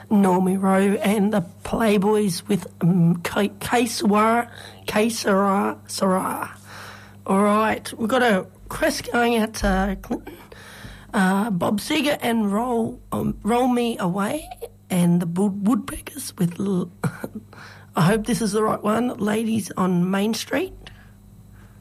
Normie Rowe and the Playboys with Que Sera. All right, we've got a Chris going out to Clinton, Bob Seger and Roll Me Away, and the Woodpeckers with, I hope this is the right one, Ladies on Main Street.